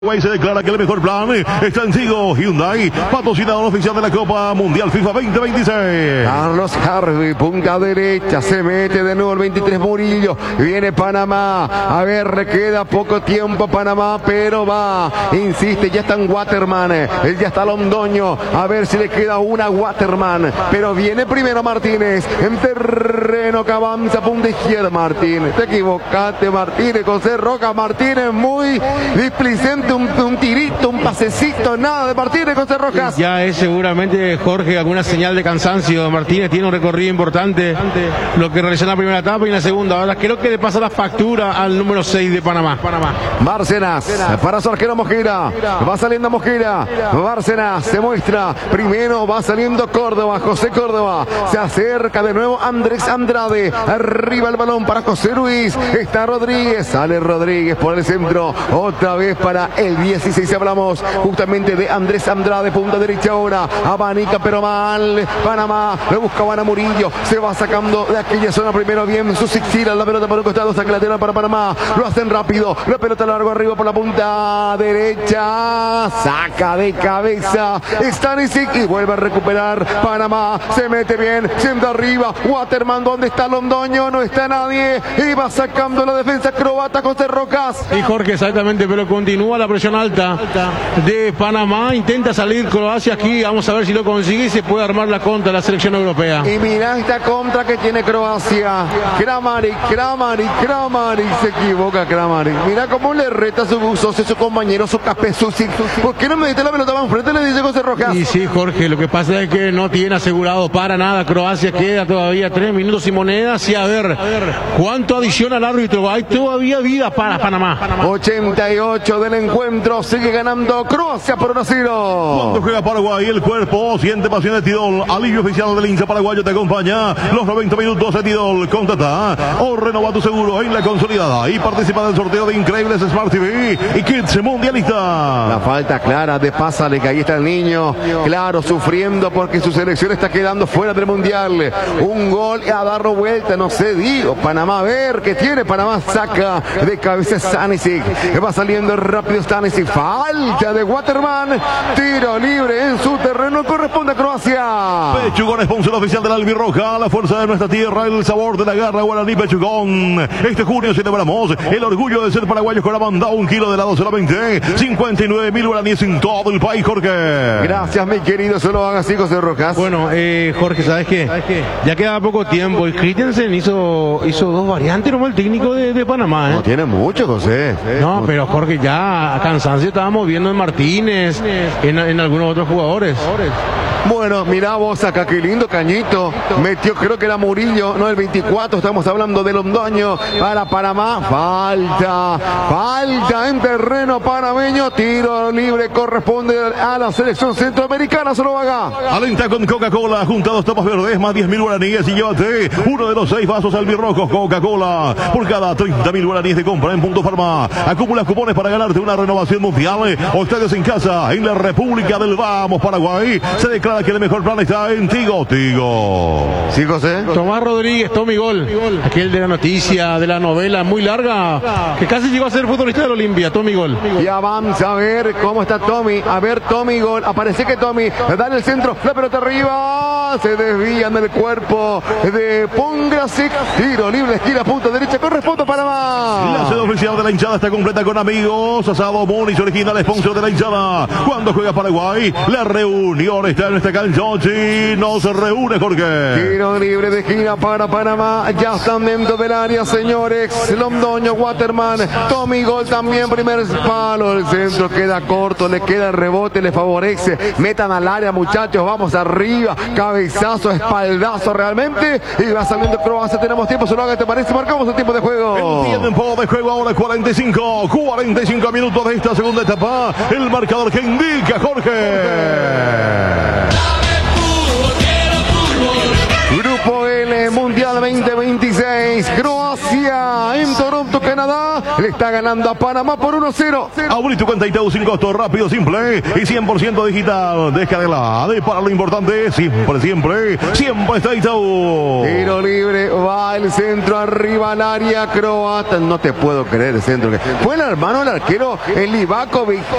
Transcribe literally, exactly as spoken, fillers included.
Se declara que el mejor plan está en Tigo Hyundai, patrocinador oficial de la Copa Mundial FIFA veinte veintiséis. Carlos Harvey, punta derecha, se mete de nuevo el veintitrés Murillo, viene Panamá, a ver, le queda poco tiempo Panamá, pero va, insiste, ya está en Waterman, él ya está Londoño, a ver si le queda una Waterman, pero viene primero Martínez, en terreno que avanza, punta izquierda, Martínez, te equivocaste Martínez, José Roca, Martínez muy displicente. Un, un tirito, un pasecito, nada de Martínez, José Rojas. Ya es seguramente, Jorge, alguna señal de cansancio. Martínez tiene un recorrido importante, lo que realizó en la primera etapa y en la segunda. Ahora creo que le pasa la factura al número seis de Panamá. Panamá. Bárcenas, para su arquero Mosquera, va saliendo Mosquera, Bárcenas se muestra, primero va saliendo Córdoba, José Córdoba, se acerca de nuevo Andrés Andrade, arriba el balón para José Luis, está Rodríguez, sale Rodríguez por el centro, otra vez para el dieciséis, hablamos justamente de Andrés Andrade, punta derecha ahora, abanica pero mal, Panamá, lo buscaban a Murillo, se va sacando de aquella zona primero bien, su tira la pelota por un costado, saca lateral para Panamá, lo hacen rápido, la pelota largo arriba por la punta derecha, saca de cabeza, Stanisic y vuelve a recuperar Panamá, se mete bien, siendo arriba, Waterman, ¿dónde está Londoño? No está nadie, y va sacando la defensa croata José Rocas. Y Jorge, exactamente, pero continúa la presión alta de Panamá, intenta salir Croacia aquí, vamos a ver si lo consigue y se puede armar la contra de la selección europea. Y mira esta contra que tiene Croacia, Kramaric, Kramaric, Kramaric, se equivoca Kramaric, mira cómo le reta a su socio, su compañero, su Capesusi, ¿por qué no me diste la pelota más enfrente? Le dice José Rojas. Y sí, Jorge, lo que pasa es que no tiene asegurado para nada Croacia, queda todavía tres minutos y monedas y a ver, ¿cuánto adiciona el árbitro? Hay todavía vida para Panamá. ochenta y ocho del encuentro, sigue ganando Croacia por uno a cero. Cuando juega Paraguay, el cuerpo siente pasión de Tidol, alivio oficial del hincha paraguayo te acompaña los noventa minutos de Tidol. Contrata o renova tu seguro en la consolidada y participa del sorteo de increíbles Smart T V y Kids Mundialista. La falta clara de Pásale, que ahí está el niño, claro, sufriendo porque su selección está quedando fuera del Mundial. Un gol a darlo vuelta, no sé, digo, Panamá, a ver qué tiene, Panamá saca de cabeza Stanisic, va saliendo rápido Stanisic, falta de Waterman, tiro libre en su terreno, corresponde a Croacia. Pechugón, sponsor oficial de la Albirroja, la fuerza de nuestra tierra, el sabor de la garra guaraní Pechugón. Este junio celebramos el orgullo de ser paraguayos con la banda, un kilo de helado solamente cincuenta y nueve mil guaraníes en todo el país, Jorge. Gracias, mi querido, solo hagan así, José Rojas. Bueno, eh, Jorge, ¿sabes qué? ¿sabes qué? Ya queda poco tiempo y Christensen hizo, hizo dos variantes, como el técnico de, de Panamá, ¿eh? No tiene mucho, José. No, pero Jorge, ya a cansancio estábamos viendo en Martínez, en, en algunos otros jugadores. Bueno, mirá vos acá, qué lindo cañito. Metió, creo que era Murillo, no el veinticuatro, estamos hablando de Londoño para Panamá. Falta, falta en terreno panameño. Tiro libre corresponde a la selección centroamericana, solo haga. Alenta con Coca-Cola, junta dos tapas verdes, más diez mil guaraníes y llévate uno de los seis vasos albirrojos Coca-Cola. Por cada treinta mil guaraníes de compra en Punto Farma, acumulas cupones para ganarte una renovación mundial o estadios en casa en la República del Vamos, Paraguay. Se declara que el mejor plan está en Tigo. Tigo. Sí, José. Tomás Rodríguez, Tommy Gol. Aquel de la noticia, de la novela muy larga, que casi llegó a ser futbolista del Olimpia, Tommy Gol. Y avanza a ver cómo está Tommy. A ver, Tommy Gol. Aparece que Tommy da en el centro. La pelota arriba. Se desvían del cuerpo de Pongrasic. Tiro libre, esquina, punta derecha. Corresponde a Panamá. La sede oficial de la hinchada está completa con amigos. Asado Monis, original sponsor de la hinchada. Cuando juega Paraguay, la reunión está en esta cancha. No se reúne, Jorge. Tiro libre de esquina para Panamá. Ya están dentro del área, señores. Londoño, Waterman, Tommy Gol también. Primer palo. El centro queda corto. Le queda el rebote. Le favorece. Metan al área, muchachos. Vamos arriba. Cabezazo, espaldazo realmente. Y va saliendo Croacia. Tenemos tiempo. Solo haga, ¿te parece? Marcamos el tiempo de juego. El tiempo de juego ahora cuarenta y cinco. cuarenta y cinco minutos de esta segunda etapa. El marcador que indica Jorge. Grupo L, Mundial veinte veintiséis, Croacia en Toronto, Canadá. le está ganando a Panamá por uno cero. Abrí tu cuenta Itaú sin costo, rápido, simple y cien por ciento digital. Descarga de para lo importante, siempre, siempre, siempre está Itaú. Tiro libre, va el centro arriba al área croata. No te puedo creer el centro. Fue el hermano del arquero, el Livakovic.